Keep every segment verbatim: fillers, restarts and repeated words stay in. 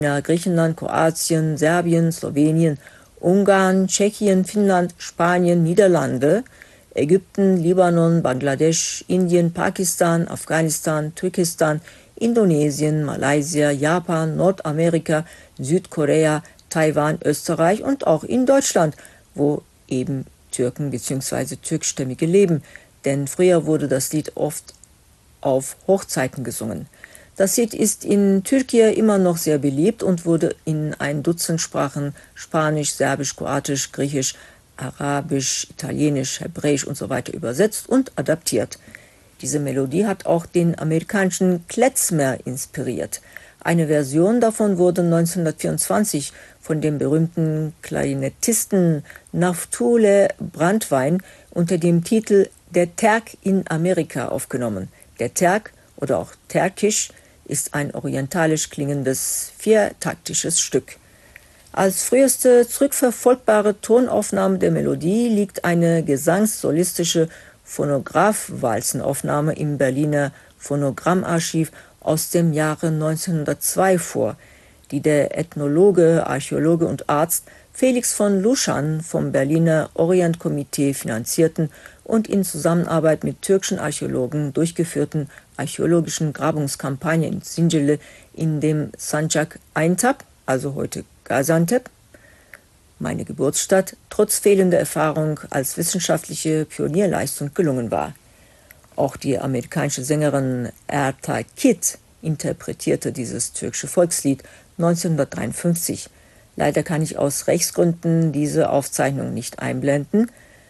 Griechenland, Kroatien, Serbien, Slowenien, Ungarn, Tschechien, Finnland, Spanien, Niederlande, Ägypten, Libanon, Bangladesch, Indien, Pakistan, Afghanistan, Türkistan, Indonesien, Malaysia, Japan, Nordamerika, Südkorea, Taiwan, Österreich und auch in Deutschland, wo eben Türken bzw. Türkstämmige leben. Denn früher wurde das Lied oft auf Hochzeiten gesungen. Das Lied ist in Türkei immer noch sehr beliebt und wurde in ein Dutzend Sprachen, Spanisch, Serbisch, Kroatisch, Griechisch, Arabisch, Italienisch, Hebräisch und so weiter übersetzt und adaptiert. Diese Melodie hat auch den amerikanischen Klezmer inspiriert. Eine Version davon wurde neunzehnhundertvierundzwanzig von dem berühmten Klarinettisten Naftule Brandwein unter dem Titel Der Terk in Amerika aufgenommen. Der Terk oder auch Terkisch ist ein orientalisch klingendes viertaktisches Stück. Als früheste zurückverfolgbare Tonaufnahme der Melodie liegt eine gesangssolistische Phonograph-Walzenaufnahme im Berliner Phonogrammarchiv aus dem Jahre neunzehnhundertzwei vor, die der Ethnologe, Archäologe und Arzt Felix von Luschan vom Berliner Orient-Komitee finanzierten und in Zusammenarbeit mit türkischen Archäologen durchgeführten archäologischen Grabungskampagne in Zincirli in dem Sancak Aintab, also heute Gaziantep, meine Geburtsstadt, trotz fehlender Erfahrung als wissenschaftliche Pionierleistung gelungen war. Auch die amerikanische Sängerin Erta Kitt interpretierte dieses türkische Volkslied neunzehnhundertdreiundfünfzig. Leider kann ich aus Rechtsgründen diese Aufzeichnung nicht einblenden.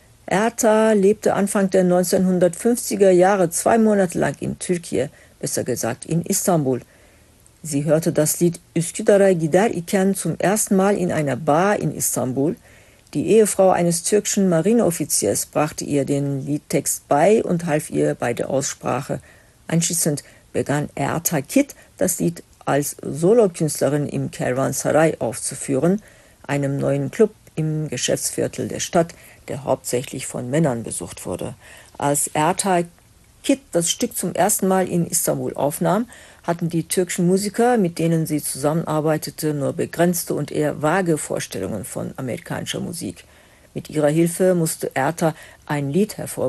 Erta lebte Anfang der neunzehnhundertfünfziger Jahre zwei Monate lang in Türkei, besser gesagt in Istanbul. Sie hörte das Lied Üsküdar'a gider iken zum ersten Mal in einer Bar in Istanbul. Die Ehefrau eines türkischen Marineoffiziers brachte ihr den Liedtext bei und half ihr bei der Aussprache. Anschließend begann Erta Kitt das Lied als Solokünstlerin im Kervansaray aufzuführen, einem neuen Club im Geschäftsviertel der Stadt, der hauptsächlich von Männern besucht wurde. Als Erta Kitt das Stück zum ersten Mal in Istanbul aufnahm, hatten die türkischen Musiker, mit denen sie zusammenarbeitete, nur begrenzte und eher vage Vorstellungen von amerikanischer Musik. Mit ihrer Hilfe musste Erta ein Lied hervorbringen,